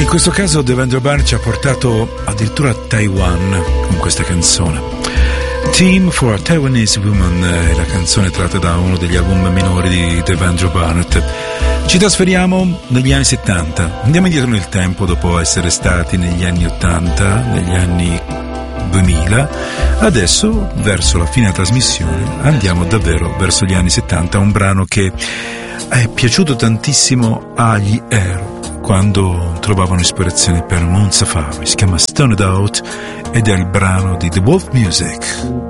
In questo caso Devendra Banhart ci ha portato addirittura a Taiwan con questa canzone. Team for a Taiwanese Woman è la canzone tratta da uno degli album minori di Devendra Banhart. Ci trasferiamo negli anni 70, andiamo indietro nel tempo dopo essere stati negli anni 80, negli anni 2000. Adesso, verso la fine della trasmissione, andiamo davvero verso gli anni 70, un brano che è piaciuto tantissimo agli Air quando trovavano ispirazione per Moon Safari. Si chiama Stoned Out ed è il brano di The Wolf Music.